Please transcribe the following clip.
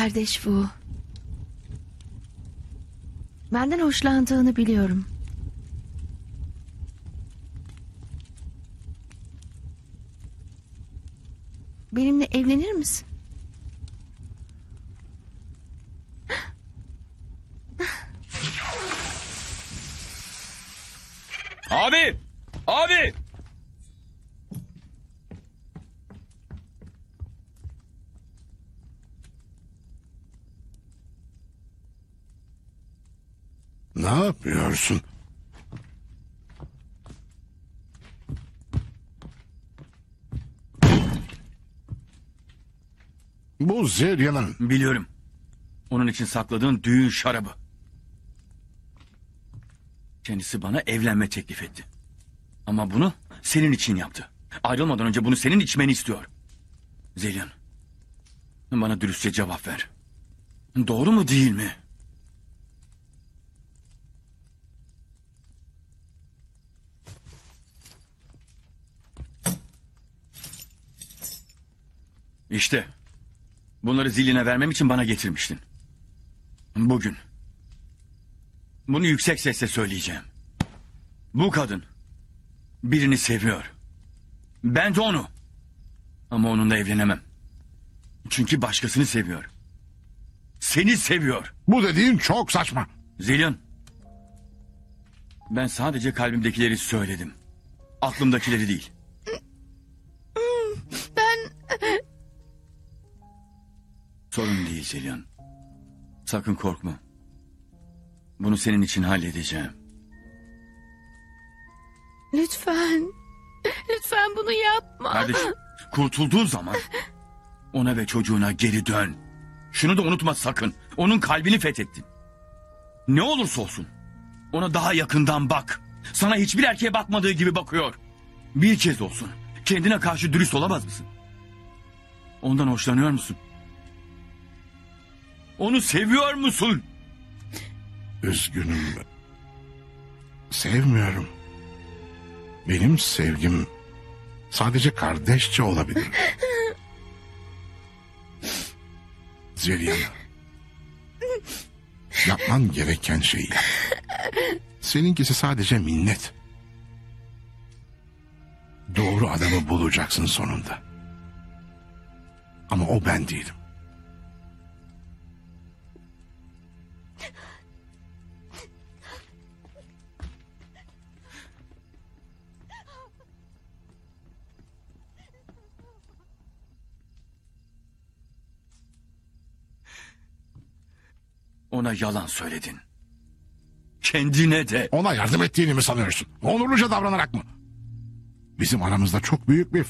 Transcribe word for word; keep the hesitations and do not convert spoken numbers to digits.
Kardeş Fu. Benden hoşlandığını biliyorum. Benimle evlenir misin? Abi! Abi! Ne yapıyorsun? Bu Zelya'nın. Biliyorum. Onun için sakladığın düğün şarabı. Kendisi bana evlenme teklif etti. Ama bunu senin için yaptı. Ayrılmadan önce bunu senin içmeni istiyor. Zelyan, bana dürüstçe cevap ver. Doğru mu değil mi? İşte bunları Zillion'a vermem için bana getirmiştin. Bugün bunu yüksek sesle söyleyeceğim. Bu kadın birini seviyor. Ben de onu. Ama onunla evlenemem. Çünkü başkasını seviyor. Seni seviyor. Bu dediğin çok saçma. Zillion. Ben sadece kalbimdekileri söyledim. Aklımdakileri değil. Ben... Sorun değil Zillion. Sakın korkma. Bunu senin için halledeceğim. Lütfen. Lütfen bunu yapma. Kardeşim, kurtulduğun zaman ona ve çocuğuna geri dön. Şunu da unutma sakın. Onun kalbini fethettin. Ne olursa olsun ona daha yakından bak. Sana hiçbir erkeğe bakmadığı gibi bakıyor. Bir kez olsun kendine karşı dürüst olamaz mısın? Ondan hoşlanıyor musun? Onu seviyor musun? Üzgünüm. Sevmiyorum. Benim sevgim sadece kardeşçe olabilir. Zelya. Yapman gereken şeyi yap. Seninkisi sadece minnet. Doğru adamı bulacaksın sonunda. Ama o ben değilim. Ona yalan söyledin. Kendine de. Ona yardım ettiğini mi sanıyorsun? Onurluca davranarak mı? Bizim aramızda çok büyük bir